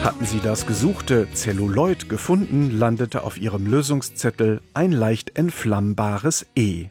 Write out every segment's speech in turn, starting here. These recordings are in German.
Hatten Sie das gesuchte Zelluloid gefunden, landete auf Ihrem Lösungszettel ein leicht entflammbares E.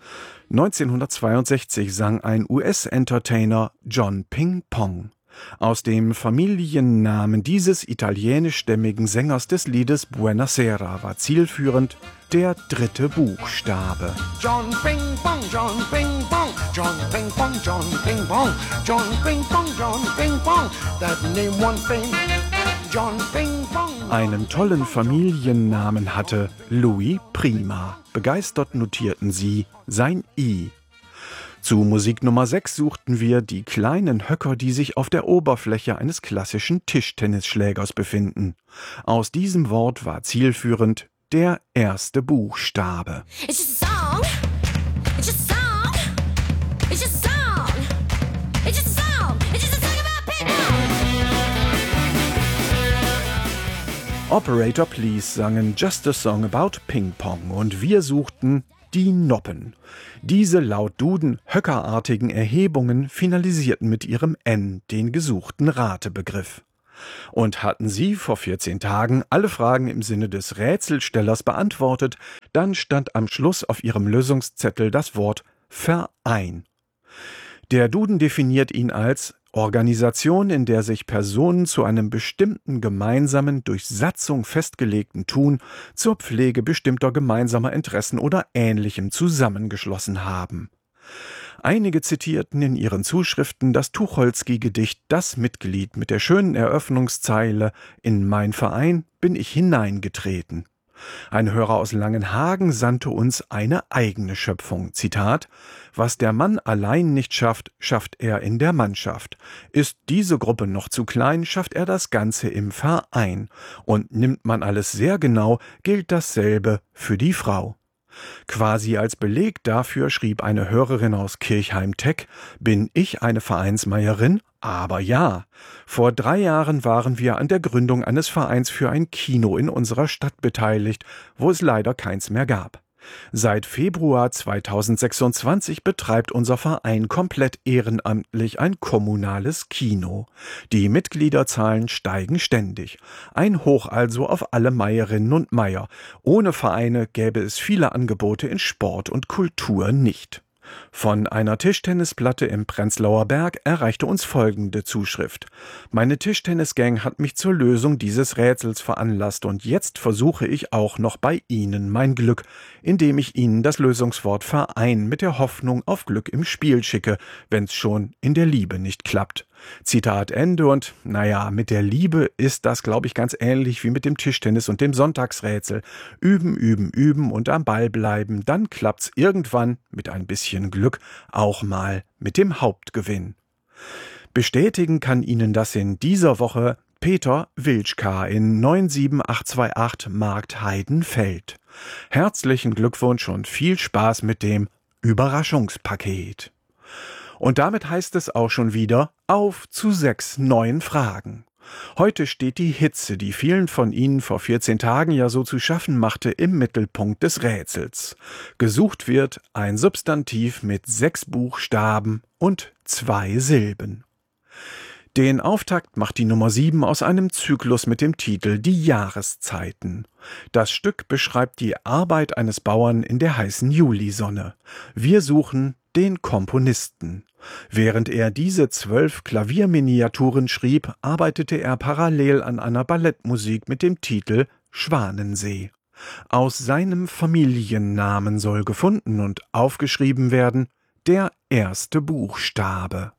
1962 sang ein US-Entertainer John Ping Pong. Aus dem Familiennamen dieses italienischstämmigen Sängers des Liedes Buonasera war zielführend der dritte Buchstabe. John Ping Pong, John Ping Pong, John Ping Pong, John Ping Pong, John Ping Pong, John Ping Pong, that name one thing, John Ping Pong. Einen tollen Familiennamen hatte Louis Prima. Begeistert notierten sie sein I. Zu Musik Nummer 6 suchten wir die kleinen Höcker, die sich auf der Oberfläche eines klassischen Tischtennisschlägers befinden. Aus diesem Wort war zielführend der erste Buchstabe. It's just a song. It's just a song. It's just a song. It's just a song. It's just a song about ping pong. Operator Please sangen Just a Song About Ping Pong und wir suchten die Noppen. Diese laut Duden höckerartigen Erhebungen finalisierten mit ihrem N den gesuchten Ratebegriff. Und hatten Sie vor 14 Tagen alle Fragen im Sinne des Rätselstellers beantwortet, dann stand am Schluss auf Ihrem Lösungszettel das Wort Verein. Der Duden definiert ihn als Organisation, in der sich Personen zu einem bestimmten gemeinsamen, durch Satzung festgelegten Tun zur Pflege bestimmter gemeinsamer Interessen oder Ähnlichem zusammengeschlossen haben. Einige zitierten in ihren Zuschriften das Tucholsky-Gedicht »Das Mitglied« mit der schönen Eröffnungszeile »In mein Verein bin ich hineingetreten«. Ein Hörer aus Langenhagen sandte uns eine eigene Schöpfung. Zitat: »Was der Mann allein nicht schafft, schafft er in der Mannschaft. Ist diese Gruppe noch zu klein, schafft er das Ganze im Verein. Und nimmt man alles sehr genau, gilt dasselbe für die Frau.« Quasi als Beleg dafür schrieb eine Hörerin aus Kirchheim-Teck: »Bin ich eine Vereinsmeierin? Aber ja. Vor 3 Jahren waren wir an der Gründung eines Vereins für ein Kino in unserer Stadt beteiligt, wo es leider keins mehr gab. Seit Februar 2026 betreibt unser Verein komplett ehrenamtlich ein kommunales Kino. Die Mitgliederzahlen steigen ständig. Ein Hoch also auf alle Meierinnen und Meier. Ohne Vereine gäbe es viele Angebote in Sport und Kultur nicht.« Von einer Tischtennisplatte im Prenzlauer Berg erreichte uns folgende Zuschrift: »Meine Tischtennisgang hat mich zur Lösung dieses Rätsels veranlasst und jetzt versuche ich auch noch bei Ihnen mein Glück, indem ich Ihnen das Lösungswort Verein mit der Hoffnung auf Glück im Spiel schicke, wenn's schon in der Liebe nicht klappt.« Zitat Ende. Und naja, mit der Liebe ist das, glaube ich, ganz ähnlich wie mit dem Tischtennis und dem Sonntagsrätsel. Üben, üben, üben und am Ball bleiben, dann klappt's irgendwann mit ein bisschen Glück auch mal mit dem Hauptgewinn. Bestätigen kann Ihnen das in dieser Woche Peter Wilczka in 97828 Markt Heidenfeld. Herzlichen Glückwunsch und viel Spaß mit dem Überraschungspaket. Und damit heißt es auch schon wieder auf zu 6 neuen Fragen. Heute steht die Hitze, die vielen von Ihnen vor 14 Tagen ja so zu schaffen machte, im Mittelpunkt des Rätsels. Gesucht wird ein Substantiv mit 6 Buchstaben und 2 Silben. Den Auftakt macht die Nummer 7 aus einem Zyklus mit dem Titel »Die Jahreszeiten«. Das Stück beschreibt die Arbeit eines Bauern in der heißen Julisonne. Wir suchen den Komponisten. Während er diese 12 Klavierminiaturen schrieb, arbeitete er parallel an einer Ballettmusik mit dem Titel »Schwanensee«. Aus seinem Familiennamen soll gefunden und aufgeschrieben werden der erste Buchstabe.